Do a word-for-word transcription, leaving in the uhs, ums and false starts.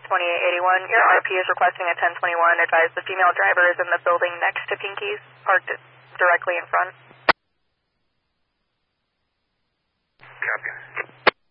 twenty-eight eighty-one, your R P is requesting a ten twenty-one. Advise the female driver is in the building next to Pinky's, parked directly in front.